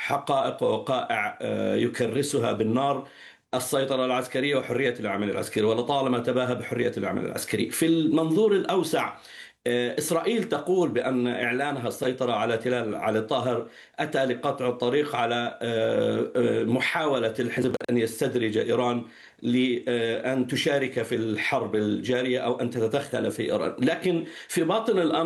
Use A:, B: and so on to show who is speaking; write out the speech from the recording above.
A: حقائق ووقائع يكرسها بالنار: السيطرة العسكرية وحرية العمل العسكري، ولطالما تباهى بحرية العمل العسكري. في المنظور الأوسع، إسرائيل تقول بأن إعلانها السيطرة على تلال على الطاهر أتى لقطع الطريق على محاولة الحزب أن يستدرج إيران لأن تشارك في الحرب الجارية أو أن تتدخل في إيران. لكن في باطن الأمر